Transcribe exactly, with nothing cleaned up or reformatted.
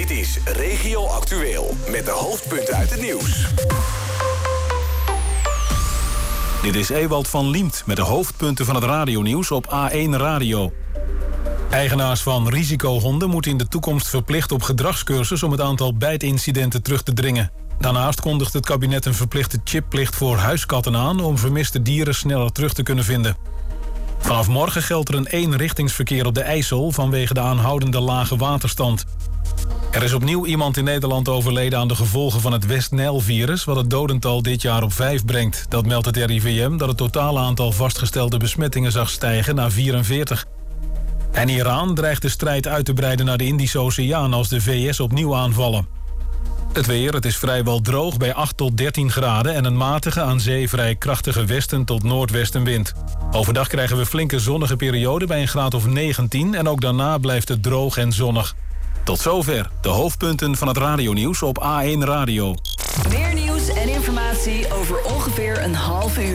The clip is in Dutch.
Dit is Regio Actueel met de hoofdpunten uit het nieuws. Dit is Ewald van Liemt met de hoofdpunten van het radionieuws op A één Radio. Eigenaars van risicohonden moeten in de toekomst verplicht op gedragscursus om het aantal bijtincidenten terug te dringen. Daarnaast kondigt het kabinet een verplichte chipplicht voor huiskatten aan om vermiste dieren sneller terug te kunnen vinden. Vanaf morgen geldt er een eenrichtingsverkeer op de IJssel vanwege de aanhoudende lage waterstand. Er is opnieuw iemand in Nederland overleden aan de gevolgen van het West-Nijl-virus, wat het dodental dit jaar op vijf brengt. Dat meldt het R I V M, dat het totale aantal vastgestelde besmettingen zag stijgen naar vierenveertig. En Iran dreigt de strijd uit te breiden naar de Indische Oceaan als de V S opnieuw aanvallen. Het weer, het is vrijwel droog bij acht tot dertien graden en een matige aan zee vrij krachtige westen tot noordwestenwind. Overdag krijgen we flinke zonnige perioden bij een graad of negentien en ook daarna blijft het droog en zonnig. Tot zover de hoofdpunten van het radionieuws op A één Radio. Meer nieuws en informatie over ongeveer een half uur.